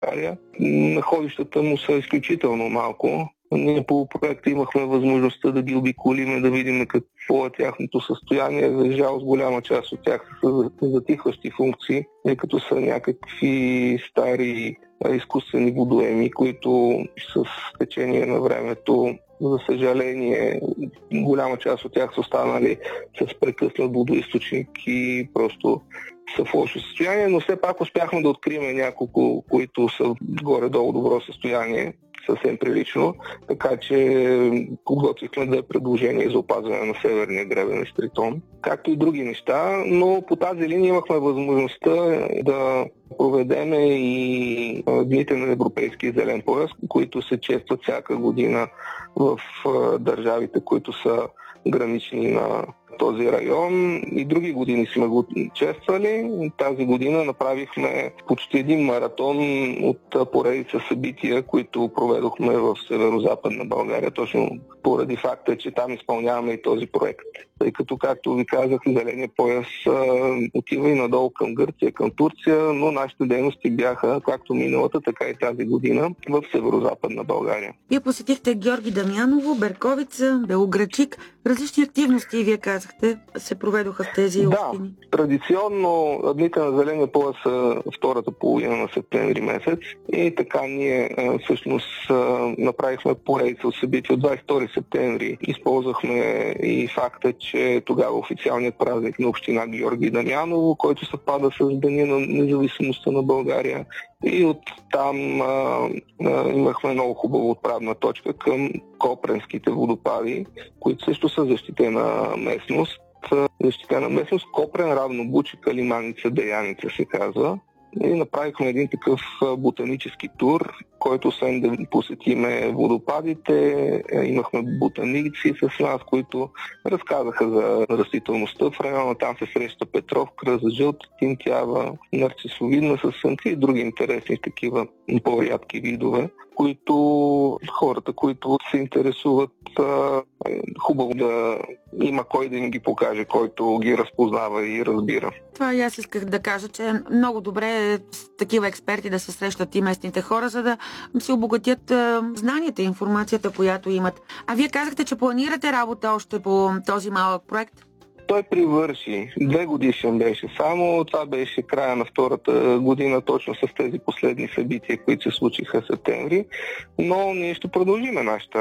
България. Находищата му са изключително малко. Ние по проекта имахме възможността да ги обиколиме, да видим какво е тяхното състояние. За жалост, голяма част от тях са затихващи функции, тъй като са някакви стари изкуствени водоеми, които с течение на времето, за съжаление, голяма част от тях са останали с прекъснат водоизточник и просто са в лошо състояние, но все пак успяхме да открием няколко, които са в горе-долу добро състояние, съвсем прилично, така че подготвихме две предложения за опазване на северния гребен Естритон, както и други неща, но по тази линия имахме възможността да проведеме и дните на Европейския зелен пояс, които се честват всяка година в държавите, които са гранични на този район. И други години сме го чествали. Тази година направихме почти един маратон от поредица събития, които проведохме в северо-западна България, точно поради факта, че там изпълняваме и този проект. Тъй като, както ви казах, зеления пояс отива и надолу към Гърция, към Турция, но нашите дейности бяха както миналата, така и тази година в северо-западна България. Вие посетихте Георги Дамяново, Берковица, Белоградчик. Различни активности, вие казахте, се проведоха в тези общини. Да, традиционно дните на зеления пояс са втората половина на септември месец и така ние всъщност направихме поредица от събития от 22 септември. Използвахме и факта, че тогава официалният празник на община Георги Дамяново, който съвпада с Деня на независимостта на България. И оттам имахме много хубава отправна точка към Копренските водопади, които също са защитена местност. Копрен, равно Бучика, Лиманица, Деяница се казва. И направихме един такъв ботанически тур, който освен да посетиме водопадите, имахме ботаници с нас, които разказаха за растителността в района. Там се среща петровка, жълта тинтява, нарцисовидна съсънка и други интересни такива по-рядки видове, които хората, които се интересуват, хубаво да има кой да им ги покаже, който ги разпознава и разбира. Това и аз исках да кажа, че е много добре с такива експерти да се срещат и местните хора, за да се обогатят знанията и информацията, която имат. А вие казахте, че планирате работа още по този малък проект? Той привърши. 2 годишен беше само. Това беше края на втората година, точно с тези последни събития, които се случиха в септември. Но ние ще продължиме нашата